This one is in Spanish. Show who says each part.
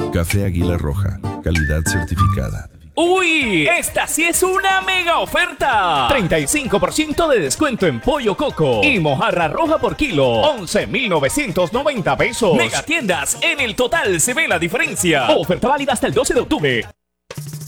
Speaker 1: Café Águila Roja, calidad certificada.
Speaker 2: ¡Uy! ¡Esta sí es una mega oferta! 35% de descuento en pollo coco y mojarra roja por kilo. 11,990 pesos. Mega tiendas, en el total se ve la diferencia. Oferta válida hasta el 12 de octubre.